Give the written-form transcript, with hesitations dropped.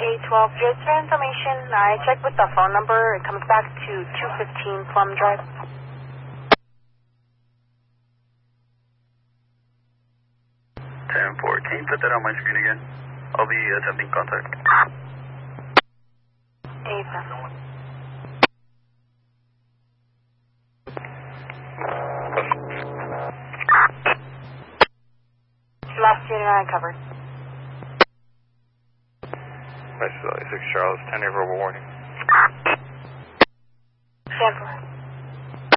A12, just for information, I checked with the phone number. It comes back to 215 Plum Drive. 10-4, can you put that on my screen again? I'll be attempting contact. Ava. Last unit I covered. Nice, 6 Charles, 10 verbal warning. 10-4.